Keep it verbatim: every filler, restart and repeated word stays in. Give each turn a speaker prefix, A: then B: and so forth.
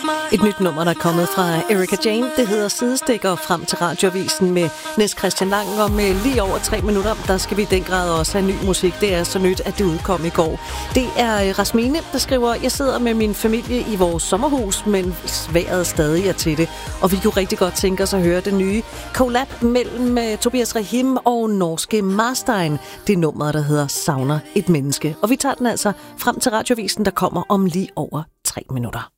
A: Et nyt nummer, der er kommet fra Erika Jane. Det hedder Sidestikker frem til Radioavisen med Niels Christian Lang. Og med lige over tre minutter, der skal vi i den grad også have ny musik. Det er så nyt, at det udkom i går. Det er Rasmine, der skriver: Jeg sidder med min familie i vores sommerhus, men vejret stadig er til det. Og vi kunne rigtig godt tænke os at høre det nye collab mellem Tobias Rahim og norske Marstein. Det er nummeret, der hedder Savner et menneske. Og vi tager den altså frem til Radioavisen, der kommer om lige over tre minutter.